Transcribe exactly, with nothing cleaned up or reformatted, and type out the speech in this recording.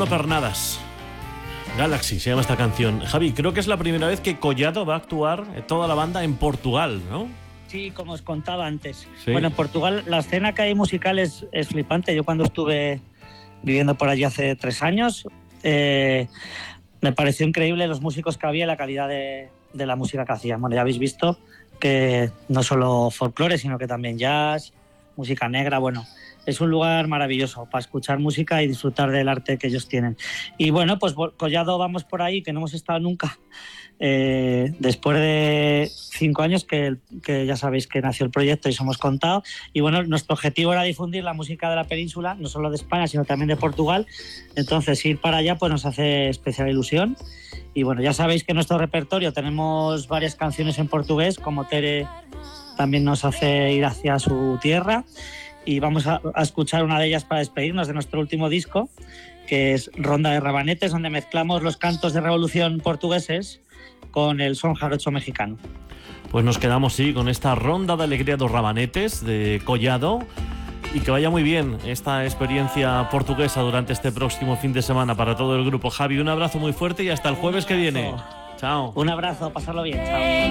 Bruno Pernadas. Galaxy se llama esta canción. Javi, creo que es la primera vez que Collado va a actuar, eh, toda la banda, en Portugal, ¿no? Sí, como os contaba antes. Sí. Bueno, en Portugal la escena que hay musical es, es flipante. Yo cuando estuve viviendo por allí hace tres años, eh, me pareció increíble los músicos que había y la calidad de, de la música que hacían. Bueno, ya habéis visto que no solo folclore, sino que también jazz, música negra, bueno... Es un lugar maravilloso para escuchar música y disfrutar del arte que ellos tienen. Y bueno, pues Collado vamos por ahí, que no hemos estado nunca. Eh, después de cinco años que, que ya sabéis que nació el proyecto y os hemos contado. Y bueno, nuestro objetivo era difundir la música de la península, no solo de España, sino también de Portugal. Entonces ir para allá pues nos hace especial ilusión. Y bueno, ya sabéis que en nuestro repertorio tenemos varias canciones en portugués, como Tere también nos hace ir hacia su tierra. Y vamos a, a escuchar una de ellas para despedirnos de nuestro último disco, que es Ronda de Rabanetes, donde mezclamos los cantos de revolución portugueses con el son jarocho mexicano. Pues nos quedamos, sí, con esta Ronda de Alegría dos Rabanetes de Collado, y que vaya muy bien esta experiencia portuguesa durante este próximo fin de semana para todo el grupo. Javi, un abrazo muy fuerte y hasta el jueves que viene. Chao. Un abrazo, pasarlo bien, chao.